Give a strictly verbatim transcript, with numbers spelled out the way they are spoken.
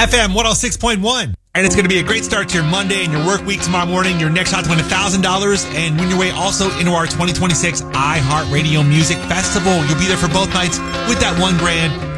F M one oh six point one. And it's going to be a great start to your Monday and your work week tomorrow morning. Your next shot to win one thousand dollars and win your way also into our twenty twenty-six iHeartRadio Music Festival. You'll be there for both nights with that one grand